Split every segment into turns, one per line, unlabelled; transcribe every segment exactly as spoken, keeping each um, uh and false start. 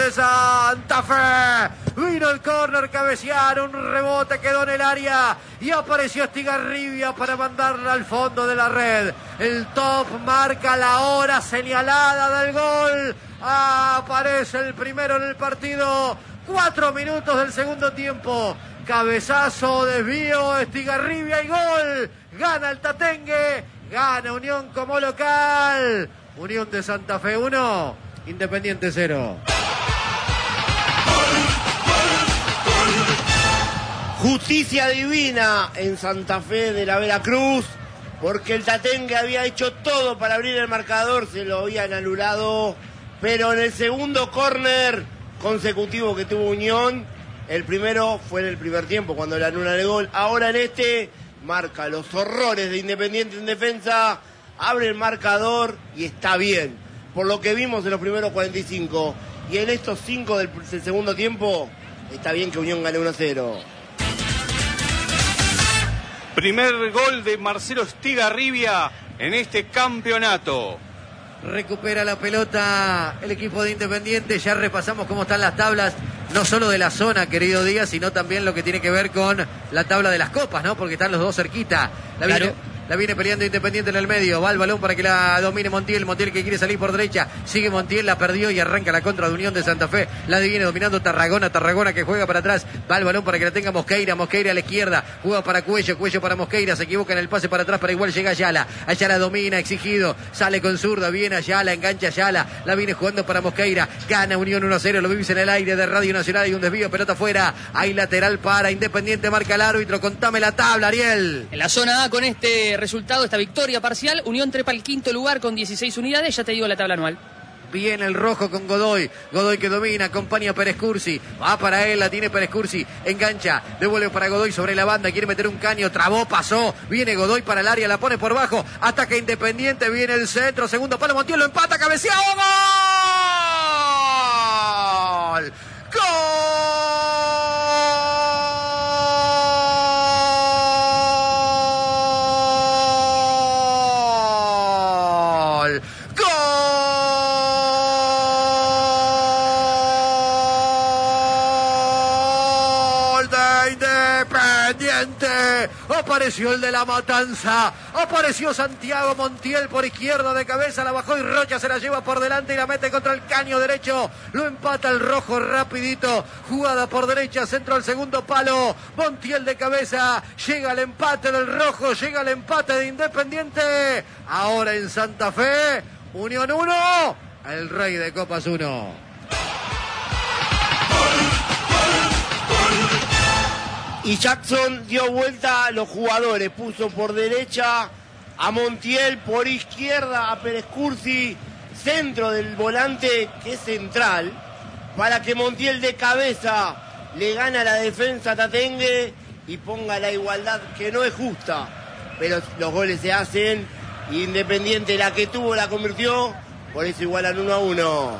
de Santa Fe. Vino el córner, cabecearon, un rebote quedó en el área y apareció Estigarribia para mandarla al fondo de la red. El top marca la hora señalada del gol. Aparece el primero en el partido. Cuatro minutos del segundo tiempo. Cabezazo, desvío, Estigarribia y gol. Gana el Tatengue, gana Unión como local. Unión de Santa Fe uno, Independiente cero.
Justicia divina en Santa Fe de la Veracruz, porque el Tatengue había hecho todo para abrir el marcador, se lo habían anulado, pero en el segundo córner consecutivo que tuvo Unión, el primero fue en el primer tiempo cuando le anulan el gol, ahora en este marca los horrores de Independiente en defensa, abre el marcador y está bien, por lo que vimos en los primeros cuarenta y cinco, y en estos cinco del, del segundo tiempo, está bien que Unión gane uno a cero.
Primer gol de Marcelo Estigarribia en este campeonato.
Recupera la pelota el equipo de Independiente. Ya repasamos cómo están las tablas, no solo de la zona, querido Díaz, sino también lo que tiene que ver con la tabla de las copas, ¿no? Porque están los dos cerquita. La
claro.
viene, la viene peleando Independiente en el medio. Va el balón para que la domine Montiel. Montiel que quiere salir por derecha. Sigue Montiel, la perdió y arranca la contra de Unión de Santa Fe. La viene dominando Tarragona. Tarragona que juega para atrás. Va el balón para que la tenga Mosqueira. Mosqueira a la izquierda. Juega para Cuello. Cuello para Mosqueira. Se equivoca en el pase para atrás, para igual llega Ayala. Ayala domina, exigido. Sale con zurda. Viene Ayala, engancha Ayala. La viene jugando para Mosqueira. Gana Unión uno a cero. Lo vivís en el aire de Radio Nacional. Hay un desvío, pelota afuera. Hay lateral para Independiente. Marca el árbitro. Contame la tabla, Ariel.
En la zona A, con este resultado, esta victoria parcial, Unión trepa al quinto lugar con dieciséis unidades. Ya te digo la tabla anual.
Viene el rojo con Godoy. Godoy que domina, acompaña a Pérez Cursi. Va para él, la tiene Pérez Cursi. Engancha, devuelve para Godoy sobre la banda. Quiere meter un caño, trabó, pasó. Viene Godoy para el área, la pone por bajo. Ataca Independiente, viene el centro. Segundo palo, Montiel lo empata, cabeceado. ¡Gol! ¡Gol! Apareció el de la Matanza, apareció Santiago Montiel por izquierda de cabeza, la bajó y Rocha se la lleva por delante y la mete contra el caño derecho, lo empata el rojo rapidito, jugada por derecha, centro al segundo palo, Montiel de cabeza, llega el empate del rojo, llega el empate de Independiente, ahora en Santa Fe, Unión uno, el Rey de Copas uno.
Y Jackson dio vuelta a los jugadores, puso por derecha a Montiel, por izquierda a Pérez Cursi, centro del volante que es central, para que Montiel de cabeza le gane a la defensa Tatengue y ponga la igualdad que no es justa, pero los goles se hacen, Independiente la que tuvo la convirtió, por eso igualan uno a uno.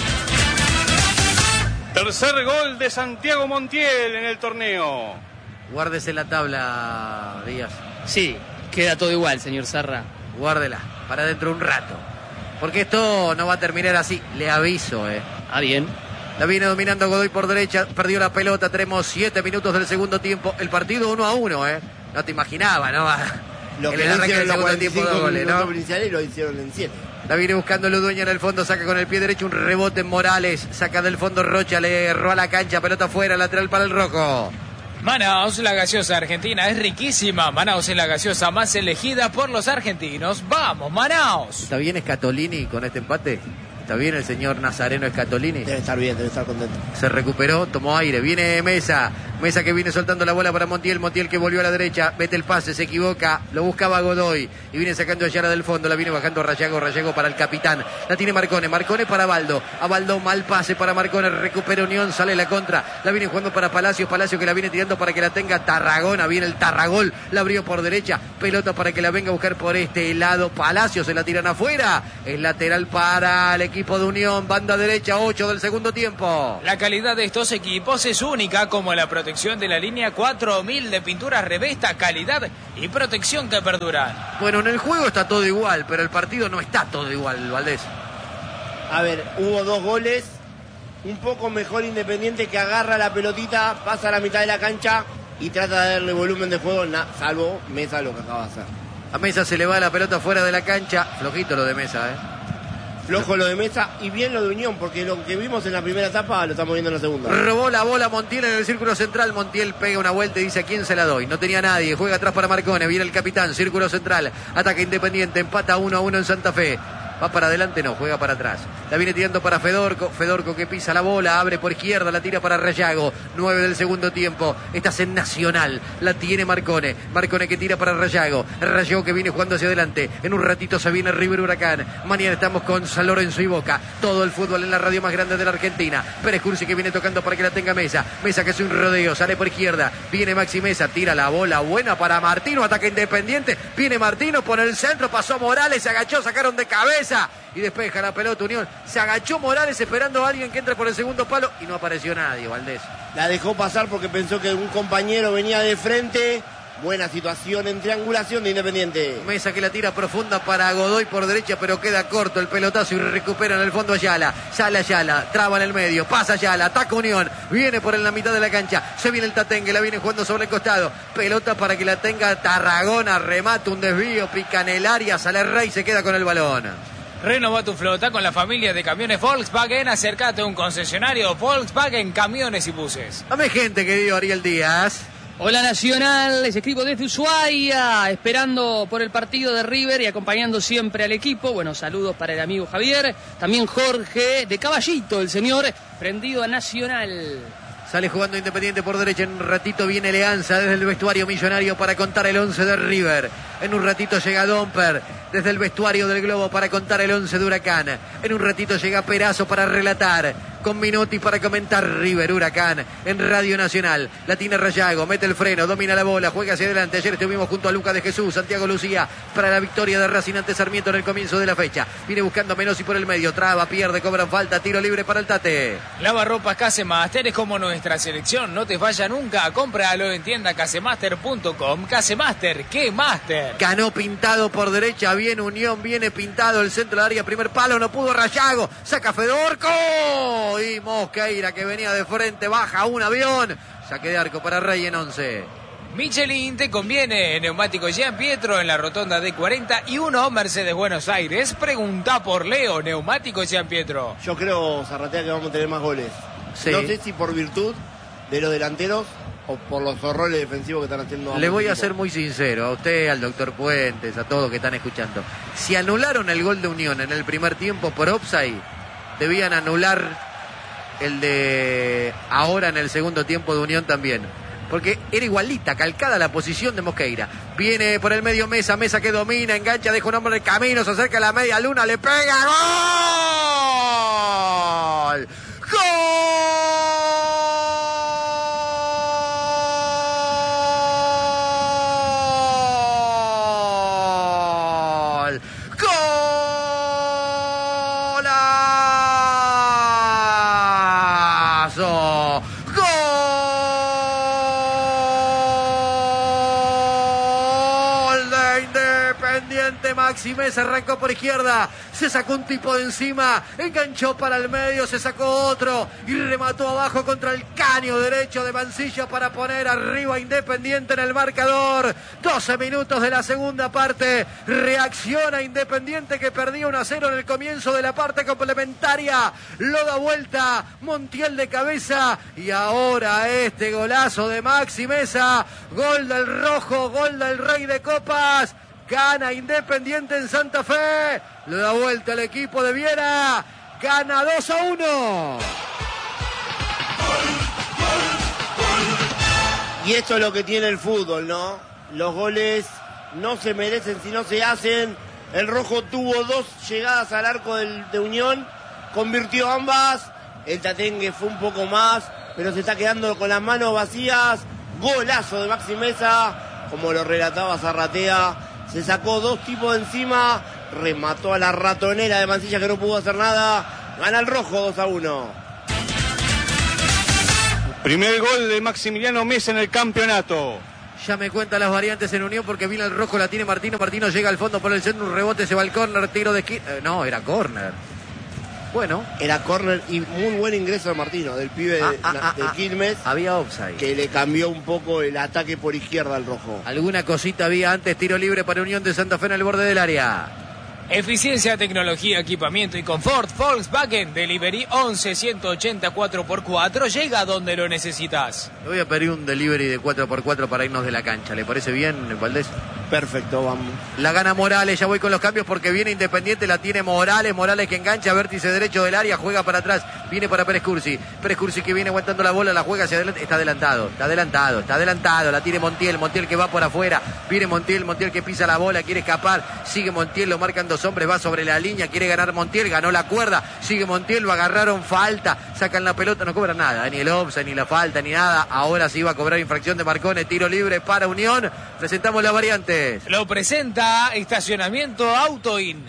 Tercer gol de Santiago Montiel en el torneo.
Guárdese la tabla, Díaz.
Sí, queda todo igual, señor Sarra.
Guárdela, para dentro un rato. Porque esto no va a terminar así, le aviso, eh.
Ah, bien.
La viene dominando Godoy por derecha, perdió la pelota, tenemos siete minutos del segundo tiempo. El partido uno a uno, eh. No te imaginaba, ¿no?
Lo
el
que no
arranque
hicieron
del
los
segundo tiempo de goles, ¿no?
Iniciales lo hicieron en siete.
La viene buscando Ludueña en el fondo, saca con el pie derecho un rebote en Morales, saca del fondo Rocha, le erró a la cancha, pelota afuera, lateral para el rojo.
Manaos, la gaseosa argentina es riquísima. Manaos es la gaseosa más elegida por los argentinos. ¡Vamos, Manaos!
¿Está bien Scatolini con este empate? ¿Está bien el señor Nazareno Scatolini?
Debe estar bien, debe estar contento.
Se recuperó, tomó aire, viene Mesa. Mesa que viene soltando la bola para Montiel. Montiel que volvió a la derecha, mete el pase, se equivoca, lo buscaba Godoy. Y viene sacando a Ayala del fondo, la viene bajando Rayago, Rayago para el capitán. La tiene Marcone, Marcone para Baldo. A Baldo, mal pase para Marcone, recupera Unión, sale la contra. La viene jugando para Palacios, Palacios que la viene tirando para que la tenga Tarragona. Viene el Tarragol, la abrió por derecha. Pelota para que la venga a buscar por este lado. Palacios se la tiran afuera. El lateral para el equipo de Unión. Banda derecha, ocho del segundo tiempo.
La calidad de estos equipos es única, como la protección de la línea cuatro mil de pinturas Revesta, calidad y protección que perduran.
Bueno, en el juego está todo igual, pero el partido no está todo igual, Valdés.
A ver, hubo dos goles un poco mejor Independiente, que agarra la pelotita, pasa a la mitad de la cancha y trata de darle volumen de juego, na, salvo Mesa lo que acaba de hacer.
A Mesa se le va la pelota fuera de la cancha. Flojito lo de Mesa, ¿eh?
Flojo lo de Mesa y bien lo de Unión, porque lo que vimos en la primera etapa lo estamos viendo en la segunda.
Robó la bola Montiel en el círculo central. Montiel pega una vuelta y dice: ¿a quién se la doy? No tenía nadie. Juega atrás para Marcone. Viene el capitán. Círculo central. Ataca Independiente. Empata uno a uno en Santa Fe. Va para adelante, no, juega para atrás. La viene tirando para Fedorco. Fedorco que pisa la bola, abre por izquierda, la tira para Rayago. nueve del segundo tiempo. Estás en Nacional. La tiene Marcone. Marcone que tira para Rayago. Rayago que viene jugando hacia adelante. En un ratito se viene River Huracán. Mañana estamos con San Lorenzo y Boca. Todo el fútbol en la radio más grande de la Argentina. Pérez Cursi que viene tocando para que la tenga Mesa. Mesa que es un rodeo, sale por izquierda. Viene Maxi Mesa, tira la bola buena para Martino. Ataca Independiente. Viene Martino, pone el centro, pasó Morales, se agachó, sacaron de cabeza. Y despeja la pelota Unión. Se agachó Morales esperando a alguien que entre por el segundo palo y no apareció nadie, Valdés.
La dejó pasar porque pensó que un compañero venía de frente. Buena situación en triangulación de Independiente.
Mesa que la tira profunda para Godoy por derecha, pero queda corto el pelotazo y recupera en el fondo Ayala. Sale Ayala, traba en el medio, pasa Ayala, ataca Unión, viene por en la mitad de la cancha, se viene el Tatengue, la viene jugando sobre el costado. Pelota para que la tenga Tarragona, remata un desvío, pica en el área, sale Rey, se queda con el balón.
Renova tu flota con la familia de camiones Volkswagen. Acércate a un concesionario Volkswagen Camiones y Buses.
Dame gente, querido Ariel Díaz.
Hola Nacional, les escribo desde Ushuaia, esperando por el partido de River y acompañando siempre al equipo. Bueno, saludos para el amigo Javier, también Jorge de Caballito, el señor prendido a Nacional.
Sale jugando Independiente por derecha. En un ratito viene Leanza desde el vestuario millonario para contar el once de River. En un ratito llega Domper desde el vestuario del Globo para contar el once de Huracán. En un ratito llega Perazo para relatar, con Minotti para comentar River Huracán en Radio Nacional. La tiene Rayago, mete el freno, domina la bola, juega hacia adelante. Ayer estuvimos junto a Lucas de Jesús, Santiago Lucía para la victoria de Racing ante Sarmiento en el comienzo de la fecha. Viene buscando Menossi por el medio, traba, pierde, cobran falta, tiro libre para el Tate.
Lavarropas Casemaster es como nuestra selección, no te falla nunca. Cómpralo en tienda casemaster punto com. Casemaster, ¿qué master?
Ganó pintado por derecha, viene Unión, viene pintado el centro del área, primer palo, no pudo Rayago, saca Fedorco. Y Mosqueira que venía de frente, baja un avión. Saque de arco para Rey en once.
Michelin te conviene. Neumático Gian Pietro en la rotonda de cuarenta y uno Mercedes Buenos Aires. Pregunta por Leo, Neumático Gian Pietro.
Yo creo, Zarratea, que vamos a tener más goles.
Sí.
No sé si por virtud de los delanteros o por los horrores defensivos que están haciendo.
Le voy a ser muy sincero a usted, al doctor Puentes, a todos que están escuchando. Si anularon el gol de Unión en el primer tiempo por offside, debían anular el de ahora en el segundo tiempo de Unión también. Porque era igualita, calcada la posición de Mosqueira. Viene por el medio Mesa, Mesa que domina, engancha, deja un hombre en el camino, se acerca a la media luna, le pega. ¡Gol! ¡Gol! Maxi Mesa arrancó por izquierda, se sacó un tipo de encima, enganchó para el medio, se sacó otro y remató abajo contra el caño derecho de Mancilla para poner arriba Independiente en el marcador. doce minutos de la segunda parte, reacciona Independiente que perdía uno a cero en el comienzo de la parte complementaria, lo da vuelta Montiel de cabeza y ahora este golazo de Maxi Mesa, gol del rojo, gol del Rey de Copas. Gana Independiente en Santa Fe. Le da vuelta el equipo de Viera. Gana dos a uno.
Y esto es lo que tiene el fútbol, ¿no? Los goles no se merecen si no se hacen. El rojo tuvo dos llegadas al arco del, de Unión. Convirtió ambas. El Tatengue fue un poco más, pero se está quedando con las manos vacías. Golazo de Maxi Mesa. Como lo relataba Zarratea. Se sacó dos tipos de encima, remató a la ratonera de Mancilla que no pudo hacer nada. Gana el rojo dos a uno.
Primer gol de Maximiliano Mesa en el campeonato.
Ya me cuentan las variantes en Unión porque viene el rojo, la tiene Martino. Martino llega al fondo por el centro, un rebote, se va al córner, tiro de esquina. Eh, no, era córner. Bueno.
Era córner y muy buen ingreso de Martino, del pibe de,
Ah, ah, ah,
de
ah.
Quilmes,
Había offside.
que le cambió un poco el ataque por izquierda al rojo.
Alguna cosita había antes, tiro libre para Unión de Santa Fe en el borde del área.
Eficiencia, tecnología, equipamiento y confort. Volkswagen Delivery once ciento ochenta cuatro por cuatro. Llega donde lo necesitas.
Le voy a pedir un delivery de cuatro por cuatro para irnos de la cancha. ¿Le parece bien, Valdés?
Perfecto, vamos.
La gana Morales, ya voy con los cambios porque viene Independiente, la tiene Morales, Morales que engancha, vértice derecho del área, juega para atrás, viene para Pérez Cursi, Pérez Cursi que viene aguantando la bola, la juega hacia adelante, está adelantado, está adelantado, está adelantado, la tiene Montiel, Montiel que va por afuera, viene Montiel, Montiel que pisa la bola, quiere escapar, sigue Montiel, lo marcan dos hombres, va sobre la línea, quiere ganar Montiel, ganó la cuerda, sigue Montiel, lo agarraron, falta, sacan la pelota, no cobran nada, ni el offside, ni la falta, ni nada, ahora sí va a cobrar infracción de Marcone, tiro libre para Unión, presentamos las variantes.
Lo presenta Estacionamiento Autoin.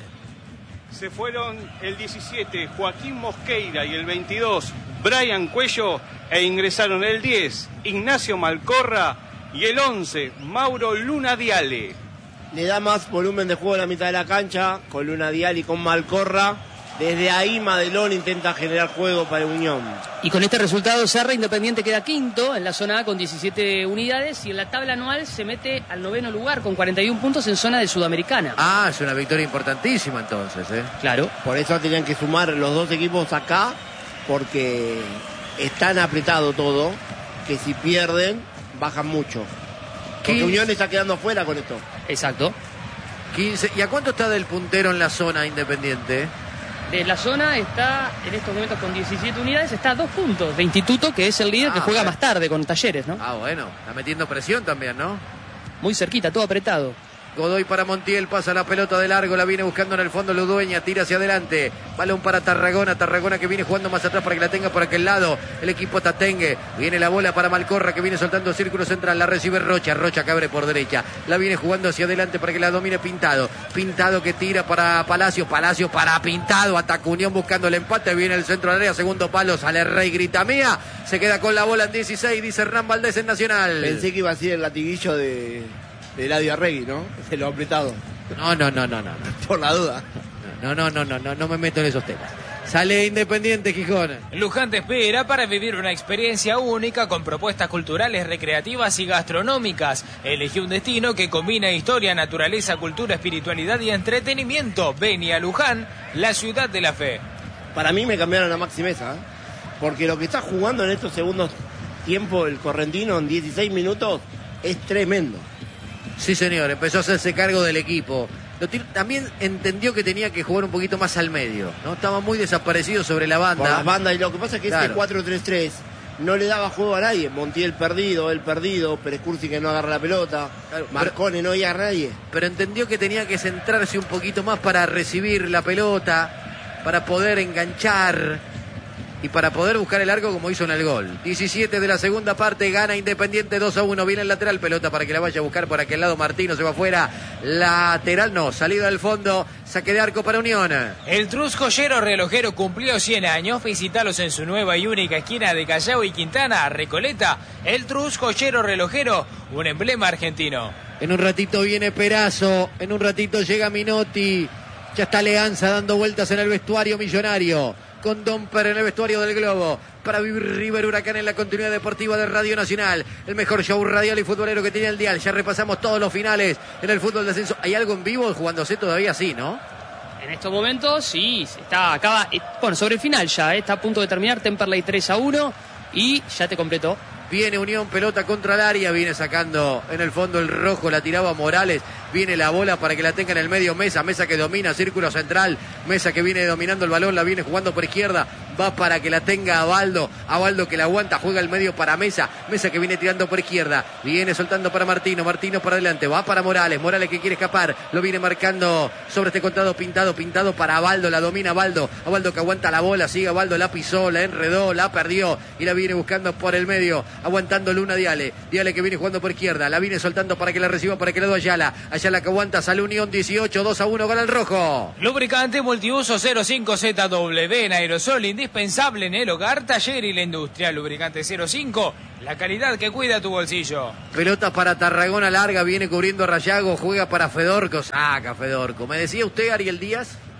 Se fueron el diecisiete Joaquín Mosqueira y el veintidós Brian Cuello e ingresaron el diez Ignacio Malcorra y el once Mauro Luna Diale.
Le da más volumen de juego a la mitad de la cancha, con Luna Dial y con Malcorra. Desde ahí Madelón intenta generar juego para Unión.
Y con este resultado Serra, Independiente queda quinto en la zona A con diecisiete unidades y en la tabla anual se mete al noveno lugar con cuarenta y uno puntos en zona de Sudamericana.
Ah, es una victoria importantísima entonces, ¿eh?
Claro.
Por eso tenían que sumar los dos equipos acá, porque es tan apretado todo que si pierden, bajan mucho. Porque
quince
Unión está quedando afuera con esto.
Exacto.
quince. ¿Y a cuánto está del puntero en la zona Independiente?
De la zona está en estos momentos con diecisiete unidades, está a dos puntos de Instituto, que es el líder
Ah,
que juega
bueno.
más tarde con Talleres, ¿no?
Ah, bueno, está metiendo presión también, ¿no?
Muy cerquita, todo apretado.
Godoy para Montiel, pasa la pelota de largo, la viene buscando en el fondo Ludueña, tira hacia adelante, balón para Tarragona, Tarragona que viene jugando más atrás para que la tenga por aquel lado, el equipo Tatengue, viene la bola para Malcorra que viene soltando círculo central, la recibe Rocha, Rocha que abre por derecha, la viene jugando hacia adelante para que la domine Pintado, Pintado que tira para Palacio, Palacio para Pintado, ataca Unión buscando el empate, viene el centro del área, segundo palo, sale Rey, grita mía, se queda con la bola en dieciséis, dice Hernán Valdés en Nacional.
Pensé que iba a ser el latiguillo de, de Eladio Arregui, ¿no? Se lo ha apretado,
No, no, no, no, no, no.
por la duda.
No, no, no, no, no, no me meto en esos temas. Sale Independiente, Gijón.
Luján te espera para vivir una experiencia única con propuestas culturales, recreativas y gastronómicas. Elegí un destino que combina historia, naturaleza, cultura, espiritualidad y entretenimiento. Vení a Luján, la ciudad de la fe.
Para mí me cambiaron a Maxi Mesa, ¿eh? Porque lo que está jugando en estos segundos tiempos el correntino en dieciséis minutos es tremendo.
Sí, señor, empezó a hacerse cargo del equipo. Lo tir- También entendió que tenía que jugar un poquito más al medio, ¿no? Estaba muy desaparecido sobre la banda.
Por las bandas, y lo que pasa es que
Claro.
este cuatro tres tres no le daba juego a nadie. Montiel perdido, él perdido, Pérez Cursi que no agarra la pelota,
Claro,
Marcone no iba a nadie.
Pero entendió que tenía que centrarse un poquito más para recibir la pelota, para poder enganchar y para poder buscar el arco como hizo en el gol. diecisiete de la segunda parte, gana Independiente dos a uno. Viene el lateral, pelota para que la vaya a buscar por aquel lado. Martino se va afuera. Lateral no, salida del fondo. Saque de arco para Unión.
El Trus Joyero Relojero cumplió cien años. Visítalos en su nueva y única esquina de Callao y Quintana, Recoleta. El Trus Joyero Relojero, un emblema argentino.
En un ratito viene Perazo. En un ratito llega Minotti. Ya está Leanza dando vueltas en el vestuario millonario. Con Domper en el vestuario del Globo. Para vivir River Huracán en la continuidad deportiva de Radio Nacional. El mejor show radial y futbolero que tiene el dial. Ya repasamos todos los finales en el fútbol de ascenso. ¿Hay algo en vivo jugándose todavía? Sí, ¿no?
En estos momentos, sí, está, acaba, eh, bueno, sobre el final ya, eh, está a punto de terminar, Temperley tres a uno y ya te completó.
Viene Unión, pelota contra el área, viene sacando en el fondo el rojo, la tiraba Morales, viene la bola para que la tenga en el medio Mesa, Mesa que domina, círculo central, Mesa que viene dominando el balón, la viene jugando por izquierda, va para que la tenga Abaldo, Abaldo que la aguanta, juega el medio para Mesa, Mesa que viene tirando por izquierda, viene soltando para Martino, Martino para adelante, va para Morales, Morales que quiere escapar, lo viene marcando sobre este contado Pintado, Pintado para Abaldo, la domina Abaldo, Abaldo que aguanta la bola, sigue Abaldo, la pisó, la enredó, la perdió y la viene buscando por el medio, aguantando Luna Diale, Diale que viene jugando por izquierda, la viene soltando para que la reciba, para que le dé Ayala, Ayala que aguanta, sale Unión dieciocho, dos a uno, gana el rojo.
Lubricante multiuso cero cinco Z W en aerosol, indispensable en el hogar, taller y la industria. Lubricante cero cinco, la calidad que cuida tu bolsillo.
Pelota para Tarragona larga, viene cubriendo a Rayago, juega para Fedorco, saca Fedorco. ¿Me decía usted, Ariel Díaz?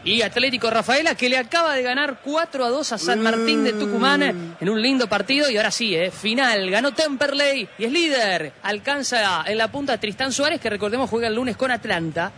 Y Atlético Rafaela, que le acaba de ganar cuatro a dos a San Martín de Tucumán en un lindo partido. Y ahora sí, eh, final. Ganó Temperley y es líder. Alcanza en la punta a Tristán Suárez, que recordemos juega el lunes con Atlanta.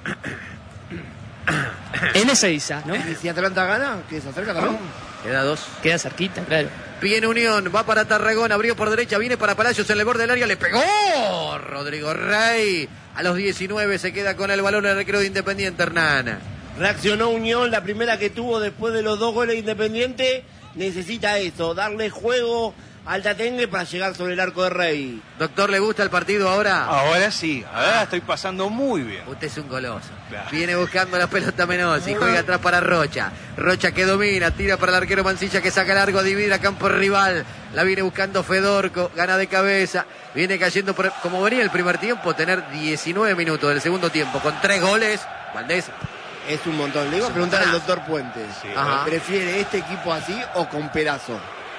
En Ezeiza, ¿no?
¿Y si Atlanta gana? ¿Que se acerca también?
Queda dos.
Queda cerquita, claro.
Viene Unión, va para Tarragona, abrió por derecha, viene para Palacios en el borde del área, le pegó Rodrigo Rey. A los diecinueve se queda con el balón el recreo de Independiente, Hernán.
Reaccionó Unión, la primera que tuvo después de los dos goles de Independiente. Necesita eso, darle juego al Tatengue para llegar sobre el arco de Rey.
Doctor, ¿le gusta el partido ahora?
Ahora sí, ahora estoy pasando muy bien.
Usted es un goloso.
Claro.
Viene buscando la pelota Menossi, juega atrás para Rocha. Rocha que domina, tira para el arquero Mancilla que saca largo, divide a campo rival. La viene buscando Fedorco, gana de cabeza. Viene cayendo, por, como venía el primer tiempo, tener diecinueve minutos del segundo tiempo con tres goles. Valdés.
Es un montón. Le iba a preguntar al doctor Puentes.
Sí.
¿Prefiere este equipo así o con Perazo?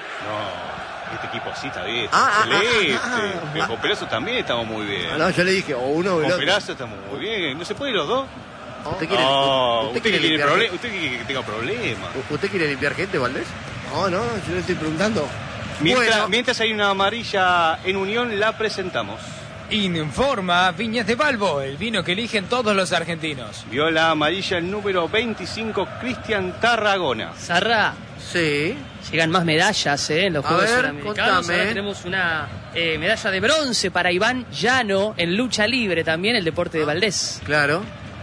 No, este equipo sí está bien.
Ah, ah,
excelente.
ah, ah, ah.
Pero con Perazo también estamos muy bien.
Ah, no, yo le dije, o uno o el
Con
otro.
Perazo estamos muy bien. ¿No se puede ir los dos?
¿Usted quiere,
No,
usted
usted,
quiere
quiere
limpiar
proble-
gente?
usted quiere que tenga problemas.
¿Usted quiere limpiar gente, Valdés?
No, no, yo le estoy preguntando.
Mientras,
Bueno.
mientras hay una amarilla en Unión, la presentamos.
Informa Viñas de Balbo, el vino que eligen todos los argentinos.
Vio la amarilla el número veinticinco, Cristian Tarragona.
Zarra,
Sí.
llegan más medallas eh, en los
A
Juegos
ver,
Suramericanos.
contame.
Ahora tenemos una eh, medalla de bronce para Iván Llano en lucha libre también, el deporte de Valdés.
Claro.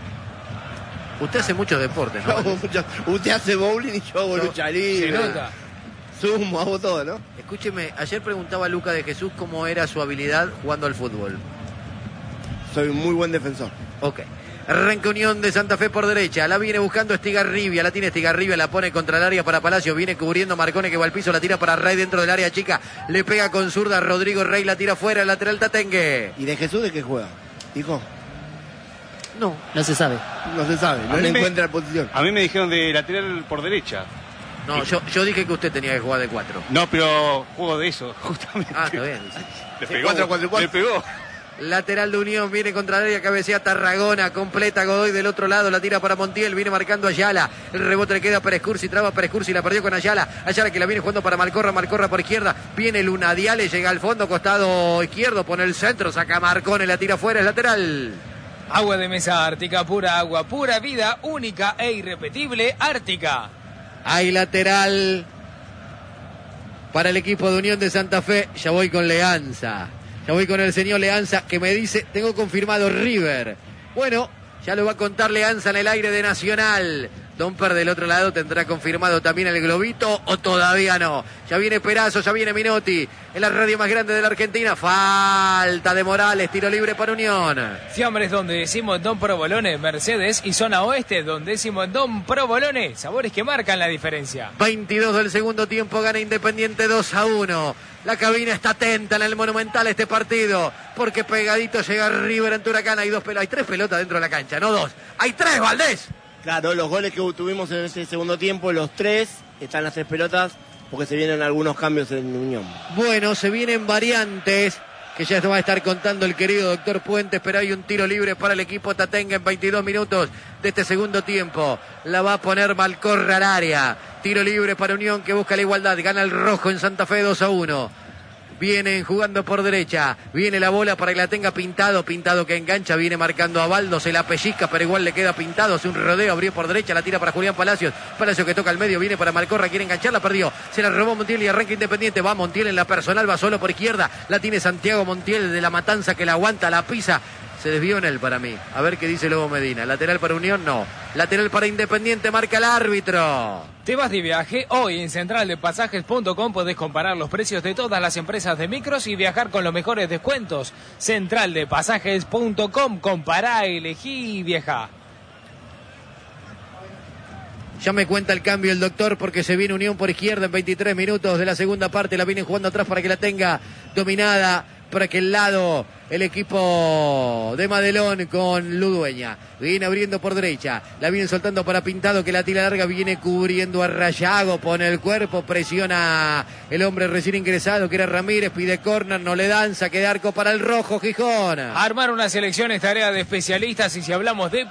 Usted hace muchos deportes, ¿no?
Usted hace bowling y yo hago lucha
Se
libre.
nota.
Sumo, hago todo, ¿no?
Escúcheme, ayer preguntaba a Luca de Jesús cómo era su habilidad jugando al fútbol.
Soy un muy buen defensor.
Ok. Arranca Unión de Santa Fe por derecha. La viene buscando Estigarribia. La tiene Estigarribia. La pone contra el área para Palacio. Viene cubriendo Marcone que va al piso. La tira para Rey dentro del área chica. Le pega con zurda. Rodrigo Rey la tira fuera. El lateral Tatengue.
¿Y de Jesús de qué juega? Dijo.
No.
No se sabe.
No se sabe, no
A
le
mí me-
encuentra posición.
A mí me dijeron de lateral por derecha.
No, yo, yo dije que usted tenía que jugar de cuatro.
No, pero juego de eso, justamente.
Ah, está bien.
Le
Sí,
pegó.
cuatro, cuatro, cuatro.
Le pegó.
Lateral de Unión, viene contra el área, cabecea Tarragona, completa Godoy del otro lado, la tira para Montiel, viene marcando Ayala, el rebote le queda a Pérez Cursi, traba Pérez Cursi, la perdió con Ayala, Ayala que la viene jugando para Malcorra, Malcorra por izquierda, viene Lunadiale, llega al fondo, costado izquierdo, pone el centro, saca Marcone, la tira fuera, es lateral.
Agua de mesa Ártica, pura agua, pura vida, única e irrepetible, Ártica.
Hay lateral para el equipo de Unión de Santa Fe, ya voy con Leanza. Ya voy con el señor Leanza que me dice, tengo confirmado River. Bueno, ya lo va a contar Leanza en el aire de Nacional. Domper del otro lado tendrá confirmado también el globito o todavía no. Ya viene Perazo, ya viene Minotti. En la radio más grande de la Argentina. Falta de Morales, tiro libre para Unión.
Fiambres donde decimos Don Provolone, Mercedes y zona oeste donde decimos Don Provolone, sabores que marcan la diferencia.
veintidós del segundo tiempo, gana Independiente dos a uno. La cabina está atenta en el Monumental este partido, porque pegadito llega River ante Huracán. Hay dos pelotas, hay tres pelotas dentro de la cancha, no dos. Hay tres, Valdés.
Claro, los goles que tuvimos en este segundo tiempo, los tres, están las tres pelotas, porque se vienen algunos cambios en Unión.
Bueno, se vienen variantes que ya va a estar contando el querido doctor Puentes, pero hay un tiro libre para el equipo Tatengue en veintidós minutos de este segundo tiempo. La va a poner Malcorra al área. Tiro libre para Unión que busca la igualdad. Gana el rojo en Santa Fe dos a uno. Vienen jugando por derecha. Viene la bola para que la tenga Pintado. Pintado que engancha. Viene marcando a Baldo. Se la pellizca, pero igual le queda Pintado. Hace un rodeo. Abrió por derecha. La tira para Julián Palacios. Palacios que toca al medio. Viene para Malcorra. Quiere enganchar. La perdió. Se la robó Montiel y arranca Independiente. Va Montiel en la personal. Va solo por izquierda. La tiene Santiago Montiel de la Matanza que la aguanta. La pisa. Se desvió en él para mí. A ver qué dice Lobo Medina. Lateral para Unión, no. Lateral para Independiente, marca el árbitro.
¿Te vas de viaje? Hoy en central de pasajes punto com podés comparar los precios de todas las empresas de micros y viajar con los mejores descuentos. central de pasajes punto com, compará, elegí y viaja.
Ya me cuenta el cambio el doctor porque se viene Unión por izquierda en veintitrés minutos de la segunda parte. La vienen jugando atrás para que la tenga dominada por aquel lado el equipo de Madelón con Ludueña. Viene abriendo por derecha. La viene soltando para Pintado que la tira larga. Viene cubriendo a Rayago. Pone el cuerpo. Presiona el hombre recién ingresado que era Ramírez. Pide córner. No le dan. Saque de arco para el rojo Gijón.
Armar una selección es tarea de especialistas y si hablamos de